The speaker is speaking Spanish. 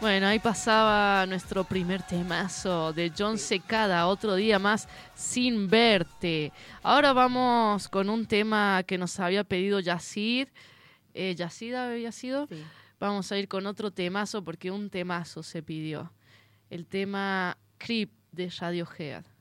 Bueno, ahí pasaba nuestro primer temazo de John Secada, Otro Día Más Sin Verte. Ahora vamos con un tema que nos había pedido Yacid. ¿Yacid había sido? Sí. Vamos a ir con otro temazo porque un temazo se pidió. El tema Creep de Radiohead.